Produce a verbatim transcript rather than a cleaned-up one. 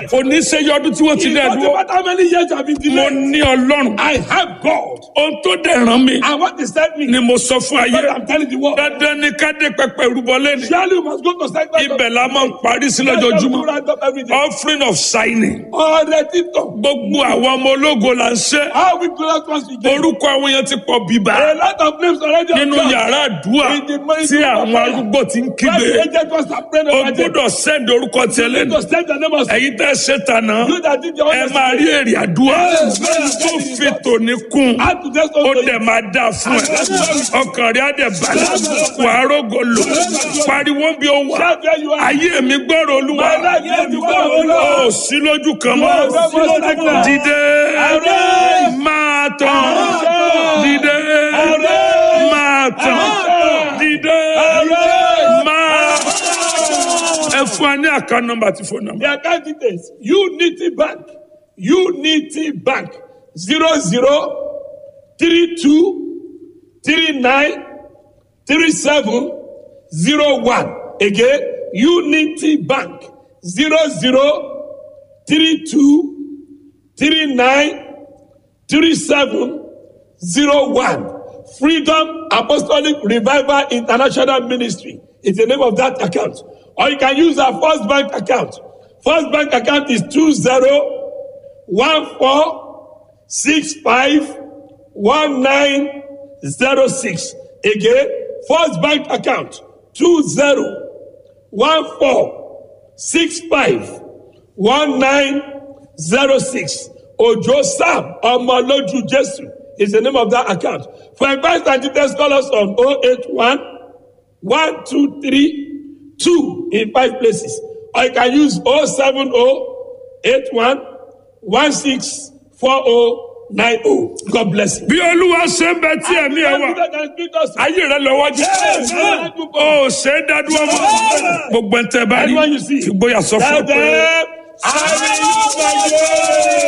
kò ní ṣe yọdún tí wọ́n ti dẹ̀ It doesn't dúró. matter how many years I've been Mo delayed. ní Ọlọ́run. I have God. Ohun tó dẹ̀ ràn mí And what is that mean? ni mo sọ fún What ayé. I'm telling the world. Dandan ni ká dé pẹpẹ ìrúbọ lẹ́nu. Surely you must go to sanctuary. Ibẹ̀ la máa ń parí sí lójoojúmọ́. Offering of signing. Already done. Gbogbo àwọn ọmọ ológo là ń ṣe. How we glorious once we get. Orúkọ àwọn èèyàn ti pọ̀ A bíbá. lot of names already Nínú appeared. yàrá àdúrà In the mind tí of àwọn prayer. arúgbó ti ń When the kígbe. agent was praying O over them. gbọ́dọ̀ sẹ́ndì orúkọ tiẹ̀ lẹ́nu. To send the name of Ẹ̀yin tẹ́ ṣe tànà. you that did your Ẹ own. máa rí èrè àdúrà. Tó fi tòní kún. Add to this Ó also. dẹ̀ máa dà fún ẹ. Ọkàn rẹ̀ á dẹ̀ balẹ̀. Wàá rógo lò. Pariwo bí ó wà. Shout where you are. Ayé mi gbọ́rọ̀ Olúwa. My life is the word of the Lord. Ó sí lójú kan mọ́. No more sickness. Dìde. Arise. Máa tàn. Arise. Dìde. Arise. Máa tàn. Arise. Dìde. Arise. Máa. Ẹ fún wa ní àká nọ́mbà tí fóònù nọ́mbà. The account details. Unity Bank. Unity Bank. Zero zero three two three nine three seven zero one. Again, Unity Bank. Zero zero three two three nine three seven zero one. Freedom Apostolic Revival International Ministry is the name of that account. Or you can use our First Bank account. First Bank account is two zero one four six five one nine zero six. Again, First Bank account two zero one four six five one nine zero six. Ojo Sam Omoloju Jesu is the name of that account. For advice and details, call us on oh eight one one two three two in five places. Or you can use oh seven oh eight one one six four oh nine oh. God bless you. Bí Olúwa ṣe ń bẹ tí ẹ̀mí ẹ wà. Ayé rẹ lọ wájú. Ó ṣe é dádúró mọ́. Gbogbo ẹ̀ ń tẹ́ bá rí. Anyone you see. Ìgboyà sọ fún ọ pé. Tell them, I will use my grace.